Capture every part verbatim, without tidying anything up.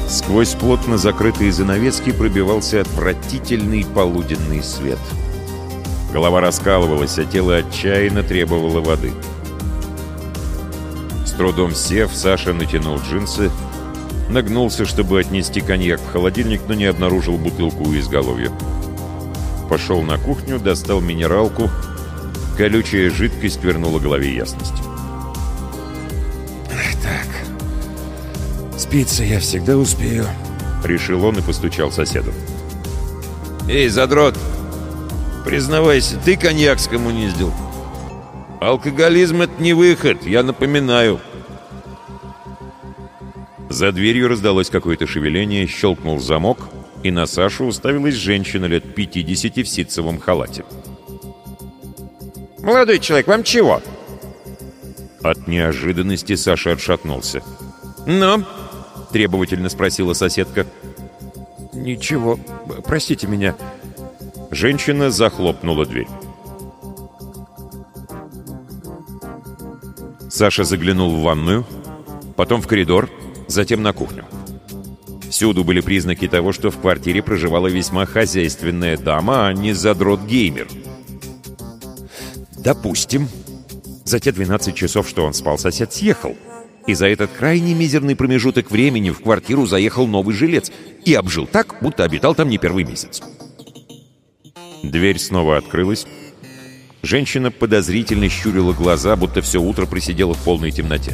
Сквозь плотно закрытые занавески пробивался отвратительный полуденный свет. Голова раскалывалась, а тело отчаянно требовало воды. С трудом сев, Саша натянул джинсы, нагнулся, чтобы отнести коньяк в холодильник, но не обнаружил бутылку у изголовья. Пошел на кухню, достал минералку. Колючая жидкость вернула голове ясность. «Так, спиться я всегда успею», — решил он и постучал соседу. «Эй, задрот, признавайся, ты коньяк скоммуниздил. Алкоголизм — это не выход, я напоминаю». За дверью раздалось какое-то шевеление, щелкнул замок, и на Сашу уставилась женщина лет пятидесяти в ситцевом халате. «Молодой человек, вам чего?» От неожиданности Саша отшатнулся. «Ну?» — требовательно спросила соседка. «Ничего, простите меня». Женщина захлопнула дверь. Саша заглянул в ванную, потом в коридор, затем на кухню. Всюду были признаки того, что в квартире проживала весьма хозяйственная дама, а не задрот-геймер. Допустим, за те двенадцать часов, что он спал, сосед съехал. И за этот крайне мизерный промежуток времени в квартиру заехал новый жилец и обжил так, будто обитал там не первый месяц. Дверь снова открылась. Женщина подозрительно щурила глаза, будто все утро просидела в полной темноте.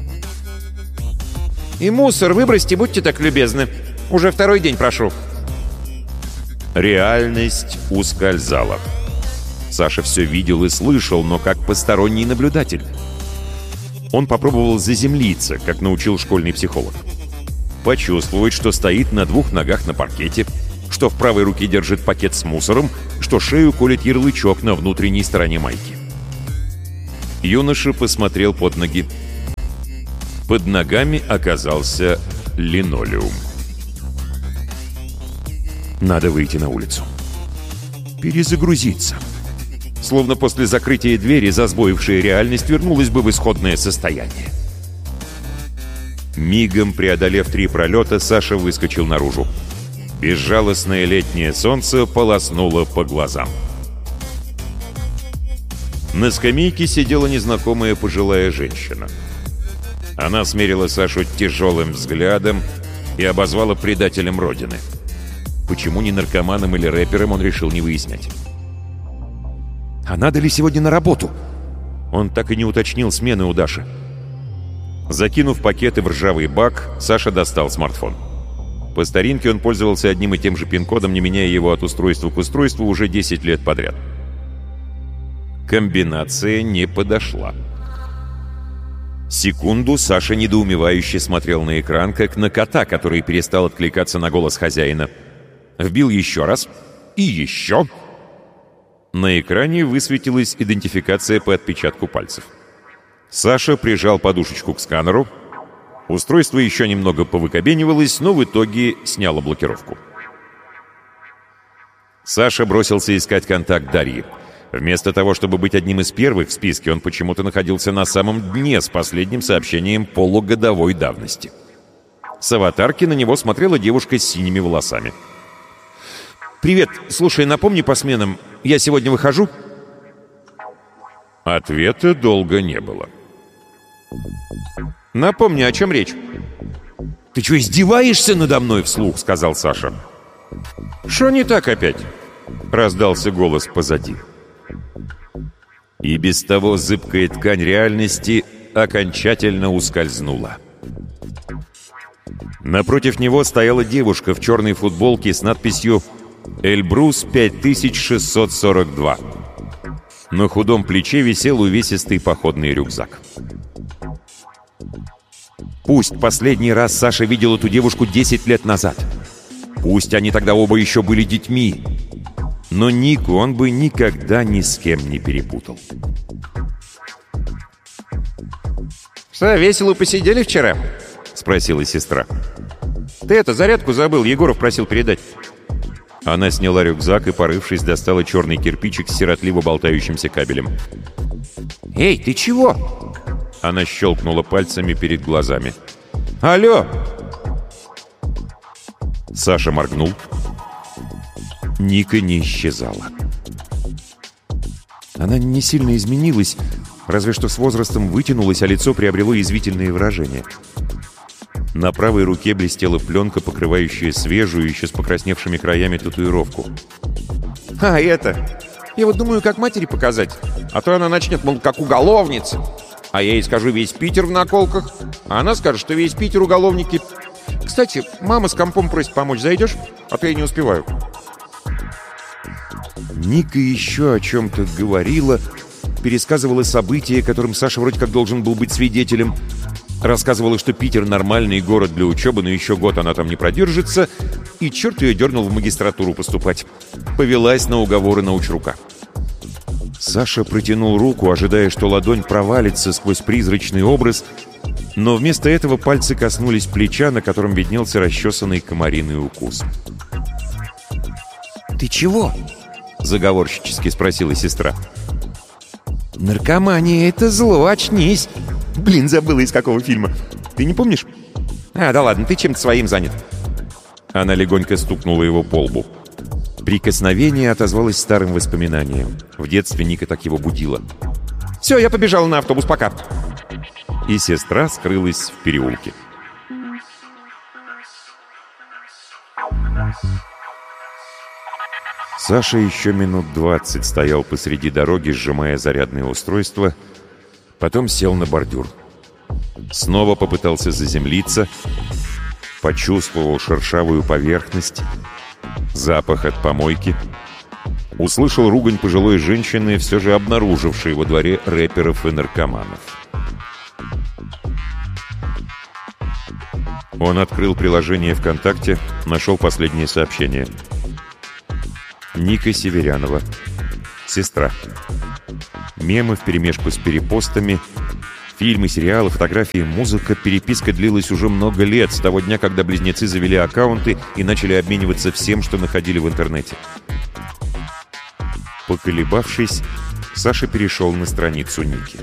«И мусор выбросьте, будьте так любезны. Уже второй день прошу». Реальность ускользала. Саша все видел и слышал, но как посторонний наблюдатель. Он попробовал заземлиться, как научил школьный психолог. Почувствовать, что стоит на двух ногах на паркете, что в правой руке держит пакет с мусором, что шею колет ярлычок на внутренней стороне майки. Юноша посмотрел под ноги. Под ногами оказался линолеум. Надо выйти на улицу. Перезагрузиться. Словно после закрытия двери засбоившая реальность вернулась бы в исходное состояние. Мигом преодолев три пролета, Саша выскочил наружу. Безжалостное летнее солнце полоснуло по глазам. На скамейке сидела незнакомая пожилая женщина. Она смерила Сашу тяжелым взглядом и обозвала предателем Родины. Почему не наркоманом или рэпером, он решил не выяснять. «А надо ли сегодня на работу?» Он так и не уточнил смены у Даши. Закинув пакеты в ржавый бак, Саша достал смартфон. По старинке он пользовался одним и тем же пин-кодом, не меняя его от устройства к устройству уже десять лет подряд. Комбинация не подошла. Секунду Саша недоумевающе смотрел на экран, как на кота, который перестал откликаться на голос хозяина. Вбил еще раз и еще. На экране высветилась идентификация по отпечатку пальцев. Саша прижал подушечку к сканеру. Устройство еще немного повыкобенивалось, но в итоге сняло блокировку. Саша бросился искать контакт Дарьи. Вместо того, чтобы быть одним из первых в списке, он почему-то находился на самом дне с последним сообщением полугодовой давности. С аватарки на него смотрела девушка с синими волосами. «Привет, слушай, напомни по сменам, я сегодня выхожу?» Ответа долго не было. «Напомни, о чем речь?» «Ты что, издеваешься надо мной вслух?» — сказал Саша. «Шо не так опять?» — раздался голос позади. И без того зыбкая ткань реальности окончательно ускользнула. Напротив него стояла девушка в черной футболке с надписью «Эльбрус пять тысяч шестьсот сорок два». На худом плече висел увесистый походный рюкзак. Пусть последний раз Саша видел эту девушку десять лет назад. Пусть они тогда оба еще были детьми. Но Нику он бы никогда ни с кем не перепутал. «Что, весело посидели вчера?» — спросила сестра. «Ты это, зарядку забыл, Егоров просил передать». Она сняла рюкзак и, порывшись, достала черный кирпичик с сиротливо болтающимся кабелем. «Эй, ты чего?» Она щелкнула пальцами перед глазами. «Алло!» Саша моргнул. Ника не исчезала. Она не сильно изменилась, разве что с возрастом вытянулась, а лицо приобрело язвительные выражения. На правой руке блестела пленка, покрывающая свежую, еще с покрасневшими краями татуировку. А это... Я вот думаю, как матери показать. А то она начнет, мол, как уголовница. А я ей скажу, весь Питер в наколках. А она скажет, что весь Питер уголовники. Кстати, мама с компом просит помочь. Зайдешь? А то я не успеваю. Ника еще о чем-то говорила, пересказывала события, которым Саша вроде как должен был быть свидетелем. Рассказывала, что Питер — нормальный город для учебы, но еще год она там не продержится, и черт ее дернул в магистратуру поступать. Повелась на уговоры научрука. Саша протянул руку, ожидая, что ладонь провалится сквозь призрачный образ, но вместо этого пальцы коснулись плеча, на котором виднелся расчесанный комариный укус. «Ты чего?» — заговорщически спросила сестра. «Наркомания — это зло, очнись!» Блин, забыла, из какого фильма. Ты не помнишь? А, да ладно, ты чем-то своим занят. Она легонько стукнула его по лбу. Прикосновение отозвалось старым воспоминанием. В детстве Ника так его будила. «Все, я побежала на автобус, пока!» И сестра скрылась в переулке. Саша еще минут двадцать стоял посреди дороги, сжимая зарядное устройство, потом сел на бордюр. Снова попытался заземлиться, почувствовал шершавую поверхность, запах от помойки, услышал ругань пожилой женщины, все же обнаружившей во дворе рэперов и наркоманов. Он открыл приложение ВКонтакте, нашел последнее сообщение. Ника Северянова. Сестра. Мемы вперемешку с перепостами, фильмы, сериалы, фотографии, музыка. Переписка длилась уже много лет, с того дня, когда близнецы завели аккаунты и начали обмениваться всем, что находили в интернете. Поколебавшись, Саша перешел на страницу Ники.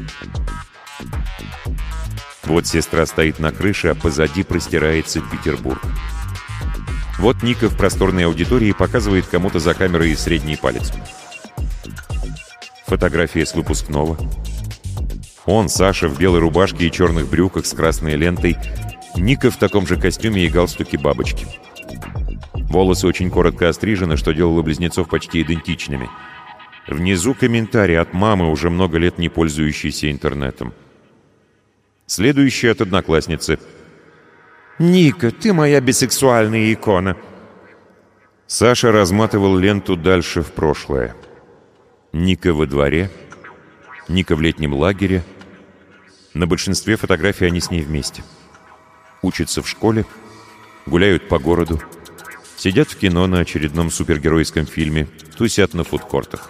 Вот сестра стоит на крыше, а позади простирается Петербург. Вот Ника в просторной аудитории показывает кому-то за камерой средний палец. Фотография с выпускного. Он, Саша, в белой рубашке и черных брюках с красной лентой. Ника в таком же костюме и галстуке бабочки. Волосы очень коротко острижены, что делало близнецов почти идентичными. Внизу комментарий от мамы, уже много лет не пользующейся интернетом. Следующий от одноклассницы. «Ника, ты моя бисексуальная икона!» Саша разматывал ленту дальше в прошлое. Ника во дворе, Ника в летнем лагере. На большинстве фотографий они с ней вместе. Учатся в школе, гуляют по городу, сидят в кино на очередном супергеройском фильме, тусят на фудкортах.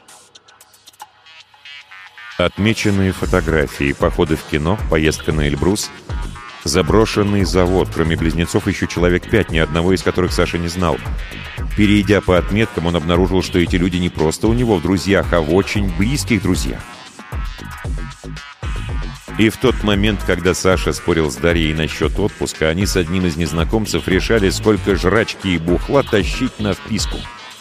Отмеченные фотографии, походы в кино, поездка на Эльбрус, заброшенный завод, кроме близнецов еще человек пять, ни одного из которых Саша не знал. Перейдя по отметкам, он обнаружил, что эти люди не просто у него в друзьях, а в очень близких друзьях. И в тот момент, когда Саша спорил с Дарьей насчет отпуска, они с одним из незнакомцев решали, сколько жрачки и бухла тащить на вписку.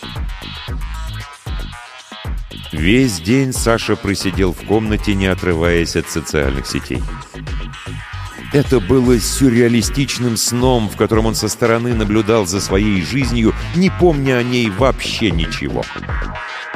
Весь день Саша просидел в комнате, не отрываясь от социальных сетей. Это было сюрреалистичным сном, в котором он со стороны наблюдал за своей жизнью, не помня о ней вообще ничего.